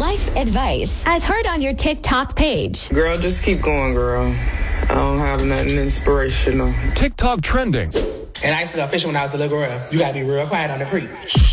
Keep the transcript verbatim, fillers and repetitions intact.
life advice as heard on your TikTok page. Girl, just keep going, girl. I don't have nothing inspirational. TikTok trending. And I used to go fishing when I was a little girl. You gotta be real quiet on the creek.